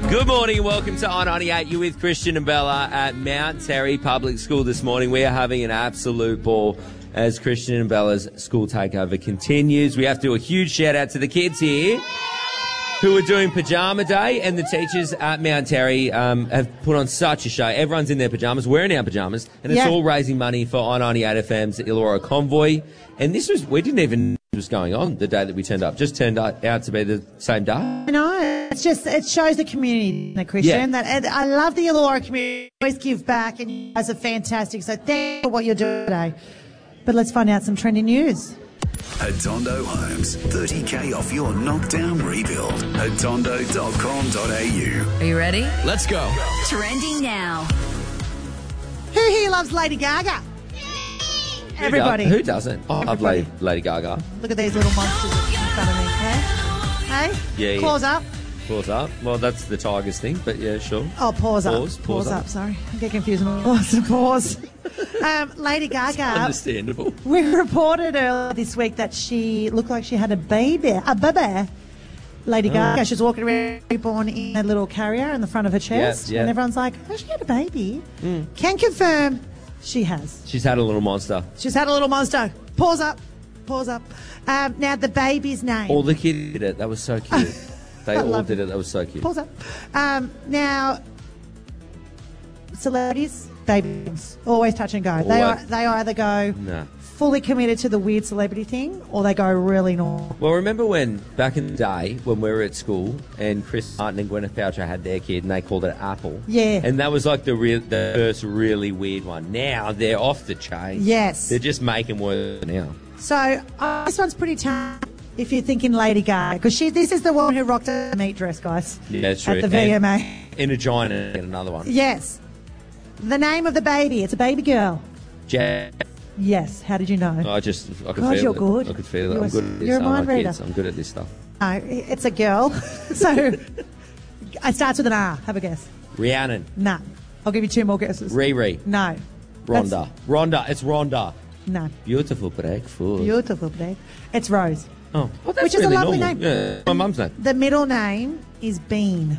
Good morning and welcome to I-98. You're with Christian and Bella at Mount Terry Public School this morning. We are having an absolute ball as Christian and Bella's school takeover continues. We have to do a huge shout out to the kids here who are doing Pajama Day, and the teachers at Mount Terry have put on such a show. Everyone's in their pajamas, wearing our pajamas, and it's all raising money for I-98 FM's Illawarra Convoy. And this was, we didn't even know what was going on the day that we turned up. Just turned out to be the same day. I know. It's just, it shows the community, Christian. Yeah. And I love the Illawarra community. Always give back, and you guys are fantastic. So thank you for what you're doing today. But let's find out some trending news. Hotondo Homes, 30k off your knockdown rebuild. Hotondo.com.au. Are you ready? Let's go. Trending now. Who here loves Lady Gaga? Everybody. Who doesn't? I love Lady Gaga. Look at these little monsters in front of me, okay? Hey? Yeah. Claws up. Claws up. Well, that's the Tigers thing, but yeah, sure. Oh, paws up. Paws up, sorry. I get confused with paws and paws. Lady Gaga. Understandable. We reported earlier this week that she looked like she had a baby. Lady Gaga. She was walking around, born in a little carrier in the front of her chest. Yeah. And everyone's like, oh, she had a baby. Can confirm she has. She's had a little monster. She's had a little monster. Paws up. Now, the baby's name. All the kids did it. That was so cute. They all did it. That was so cute. Paws up. Now, celebrities, babies, always touch and go. They either go fully committed to the weird celebrity thing, or they go really normal. Well, remember when, back in the day, when we were at school and Chris Martin and Gwyneth Paltrow had their kid and they called it Apple? Yeah. And that was like the first really weird one. Now they're off the chain. Yes. They're just making words now. So, this one's pretty tough if you're thinking Lady Gaga, because this is the one who rocked a meat dress, guys. Yeah, that's true. At the VMA. In a giant and another one. Yes. The name of the baby, it's a baby girl. Jack. Yes. How did you know? I could God, feel you're it. good. I could feel it. I'm good at this. You're a mind like reader. kids. I'm good at this stuff. No, it's a girl. So, it starts with an R. Have a guess. Rhiannon. No. I'll give you two more guesses. Riri. No. Rhonda. Rhonda. It's Rhonda. No. Beautiful breakfast. Beautiful break. It's Rose. Oh, well, that's Which is really a lovely normal. name. Yeah, my mum's name. The middle name is Bean.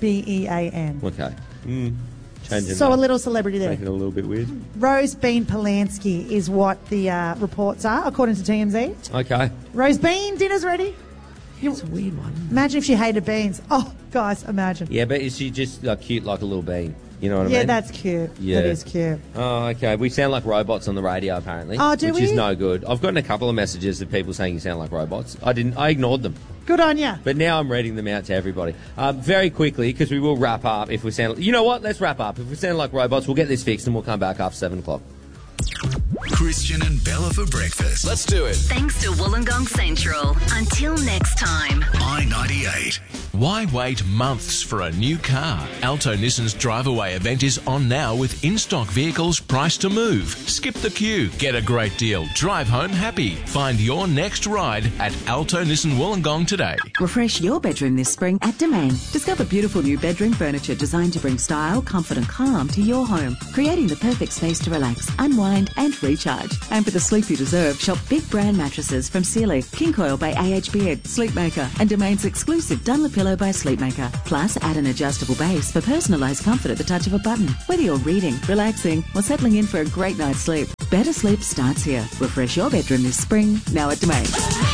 Bean. Okay. Changing So that. a little celebrity there. Making it a little bit weird. Rose Bean Polanski is what the reports are, according to TMZ. Okay. Rose Bean, dinner's ready. It's a weird one. Imagine if she hated beans. Oh, guys, imagine. Yeah, but is she just cute like a little bean? You know what I Yeah, mean? that's cute. Yeah. That is cute. Oh, okay. We sound like robots on the radio, apparently. Oh, do which we? is no good. I've gotten a couple of messages of people saying you sound like robots. I ignored them. Good on ya. But now I'm reading them out to everybody. Very quickly, because we will wrap up if we sound... You know what? Let's wrap up. If we sound like robots, we'll get this fixed and we'll come back after 7 o'clock. Christian and Bella for breakfast. Let's do it. Thanks to Wollongong Central. Until next time. I-98. Why wait months for a new car? Alto Nissan's Drive Away event is on now with in-stock vehicles priced to move. Skip the queue. Get a great deal. Drive home happy. Find your next ride at Alto Nissan Wollongong today. Refresh your bedroom this spring at Domain. Discover beautiful new bedroom furniture designed to bring style, comfort and calm to your home, creating the perfect space to relax, unwind and recharge. And for the sleep you deserve, shop big brand mattresses from Sealy, King Coil by AH Beard, Sleepmaker and Domain's exclusive Dunlop Pillow by Sleepmaker. Plus, add an adjustable base for personalised comfort at the touch of a button. Whether you're reading, relaxing or settling in for a great night's sleep, better sleep starts here. Refresh your bedroom this spring, now at Domain.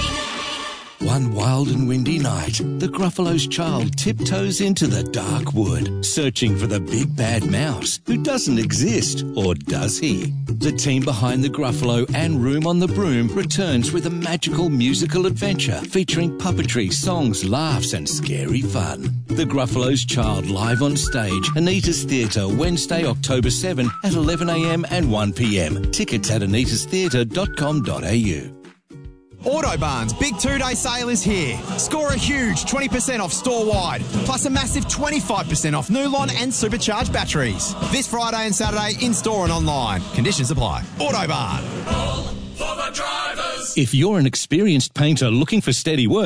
One wild and windy night, the Gruffalo's child tiptoes into the dark wood, searching for the big bad mouse, who doesn't exist, or does he? The team behind the Gruffalo and Room on the Broom returns with a magical musical adventure featuring puppetry, songs, laughs and scary fun. The Gruffalo's Child live on stage, Anita's Theatre, Wednesday, October 7 at 11 a.m. and 1 p.m. Tickets at anitastheatre.com.au. Autobarn's big 2-day sale is here. Score a huge 20% off store-wide, plus a massive 25% off Nulon and supercharged batteries. This Friday and Saturday in-store and online. Conditions apply. Autobarn. If you're an experienced painter looking for steady work,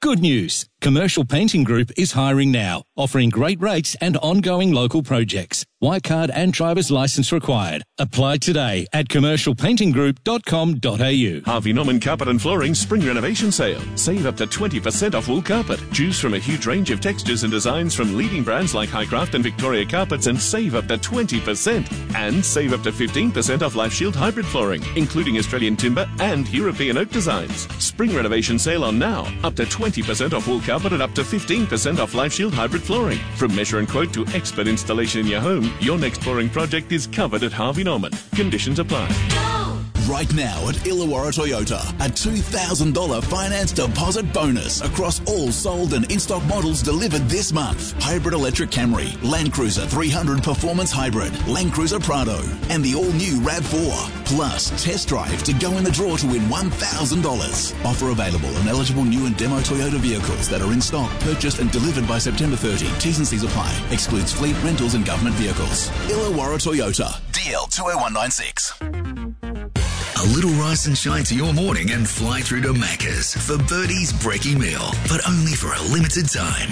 Good news. Commercial Painting Group is hiring now, offering great rates and ongoing local projects. White card and driver's license required. Apply today at commercialpaintinggroup.com.au. Harvey Norman Carpet and Flooring Spring Renovation Sale. Save up to 20% off wool carpet. Choose from a huge range of textures and designs from leading brands like Highcraft and Victoria Carpets and save up to 20%. And save up to 15% off Life Shield hybrid flooring, including Australian timber and European oak designs. Spring Renovation Sale on now. Up to 20% off wool carpet and up to 15% off Life Shield hybrid flooring. From measure and quote to expert installation in your home, your next flooring project is covered at Harvey Norman. Conditions apply. Right now at Illawarra Toyota, a $2,000 finance deposit bonus across all sold and in-stock models delivered this month. Hybrid electric Camry, Land Cruiser 300 Performance Hybrid, Land Cruiser Prado, and the all-new RAV4. Plus, test drive to go in the draw to win $1,000. Offer available on eligible new and demo Toyota vehicles that are in stock, purchased and delivered by September 30. T's and C's apply. Excludes fleet, rentals and government vehicles. Illawarra Toyota. DL 20196. A little rise and shine to your morning and fly through to Macca's for Birdie's Brekkie Meal, but only for a limited time.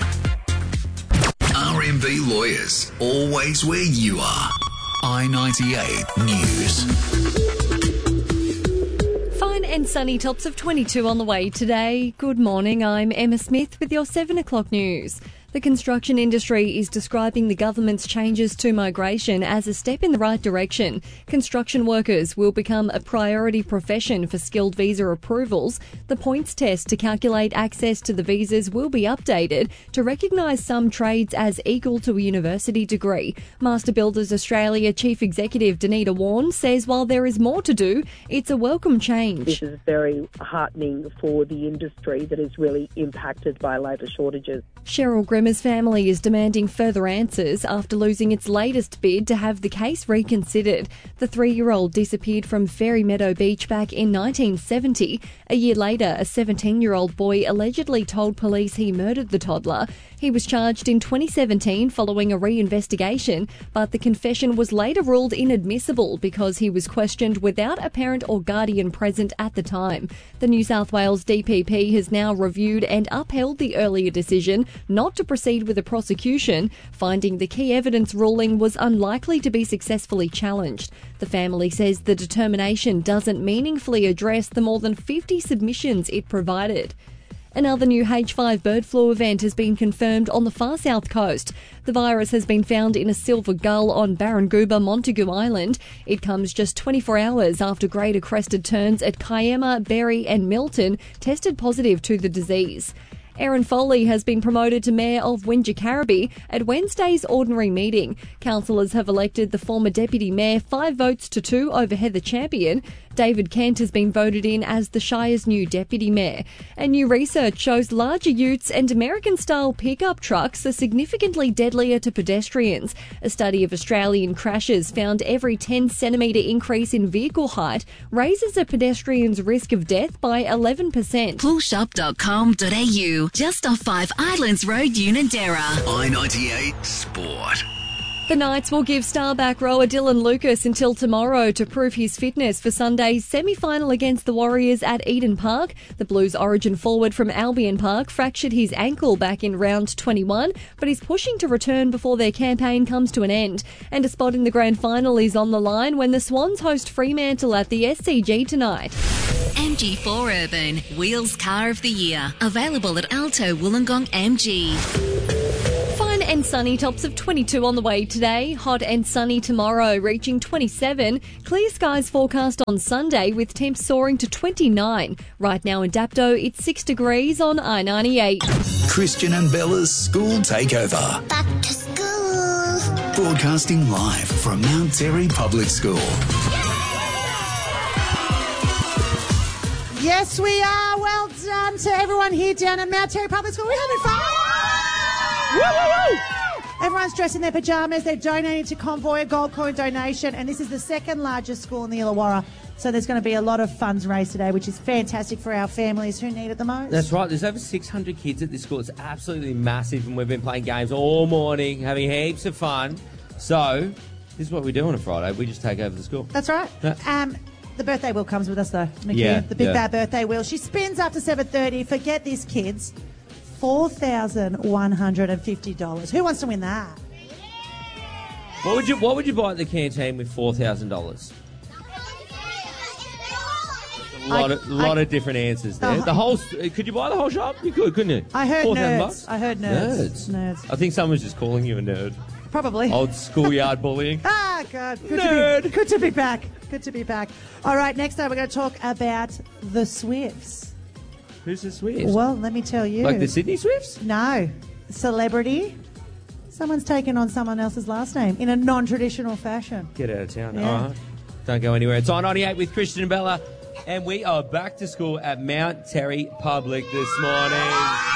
RMB Lawyers, always where you are. I-98 News. Fine and sunny, tops of 22 on the way today. Good morning, I'm Emma Smith with your 7 o'clock news. The construction industry is describing the government's changes to migration as a step in the right direction. Construction workers will become a priority profession for skilled visa approvals. The points test to calculate access to the visas will be updated to recognise some trades as equal to a university degree. Master Builders Australia Chief Executive Danita Warren says while there is more to do, it's a welcome change. This is very heartening for the industry that is really impacted by labour shortages. Cheryl Grimmer's family is demanding further answers after losing its latest bid to have the case reconsidered. The 3-year-old disappeared from Fairy Meadow Beach back in 1970. A year later, a 17-year-old boy allegedly told police he murdered the toddler. He was charged in 2017 following a reinvestigation, but the confession was later ruled inadmissible because he was questioned without a parent or guardian present at the time. The New South Wales DPP has now reviewed and upheld the earlier decision not to proceed with a prosecution, finding the key evidence ruling was unlikely to be successfully challenged. The family says the determination doesn't meaningfully address the more than 50 submissions it provided. Another new H5 bird flu event has been confirmed on the far south coast. The virus has been found in a silver gull on Barangouba, Montagu Island. It comes just 24 hours after greater crested terns at Kiama, Berry and Milton tested positive to the disease. Erin Foley has been promoted to Mayor of Wingecarribee at Wednesday's ordinary meeting. Councillors have elected the former Deputy Mayor 5 votes to 2 over Heather Champion. David Kent has been voted in as the Shire's new Deputy Mayor. And new research shows larger utes and American-style pickup trucks are significantly deadlier to pedestrians. A study of Australian crashes found every 10-centimetre increase in vehicle height raises a pedestrian's risk of death by 11%. Poolshop.com.au, just off 5 Islands Road, Unanderra. I-98 Sport. The Knights will give star back rower Dylan Lucas until tomorrow to prove his fitness for Sunday's semi-final against the Warriors at Eden Park. The Blues origin forward from Albion Park fractured his ankle back in round 21, but he's pushing to return before their campaign comes to an end. And a spot in the grand final is on the line when the Swans host Fremantle at the SCG tonight. MG4 Urban, Wheels Car of the Year. Available at Alto Wollongong MG. Fine and sunny, tops of 22 on the way today. Hot and sunny tomorrow, reaching 27. Clear skies forecast on Sunday with temps soaring to 29. Right now in Dapto, it's 6 degrees on I-98. Christian and Bella's School Takeover. Back to school. Broadcasting live from Mount Terry Public School. Yes, we are. Well done to everyone here down at Mount Terry Public School. We're having fun. Woo, woo, woo. Everyone's dressed in their pyjamas. They've donated to Convoy, a gold coin donation, and this is the second largest school in the Illawarra. So there's going to be a lot of funds raised today, which is fantastic for our families who need it the most. That's right. There's over 600 kids at this school. It's absolutely massive, and we've been playing games all morning, having heaps of fun. So this is what we do on a Friday. We just take over the school. That's right. Yeah. The birthday wheel comes with us, though, Mickey. Yeah, the big bad birthday wheel. She spins after 7:30. Forget this, kids. $4,150. Who wants to win that? What would you buy at the canteen with $4,000? A lot of different answers there. Could you buy the whole shop? You could, couldn't you? I heard $4,000? nerds. I heard nerds. I think someone's just calling you a nerd. Probably. Old schoolyard bullying. Ah, God. Nerd. Good to be back. Good to be back. All right, next up we're going to talk about the Swifts. Who's the Swifts? Well, let me tell you. Like the Sydney Swifts? No. Celebrity. Someone's taken on someone else's last name in a non-traditional fashion. Get out of town. Yeah. All right. Don't go anywhere. It's on 98 with Christian and Bella. And we are back to school at Mount Terry Public this morning.